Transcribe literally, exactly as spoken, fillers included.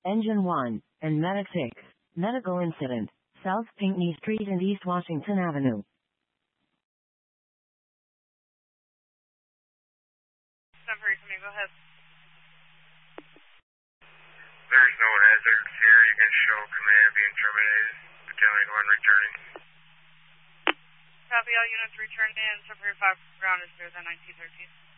Engine one, and Medic six. Medical incident. South Pinckney Street and East Washington Avenue. Temporary, can you go ahead? There's no hazards here. You can show command being terminated. Battalion one returning. Copy, all units return in. Temporary five ground is clear than nineteen thirteen.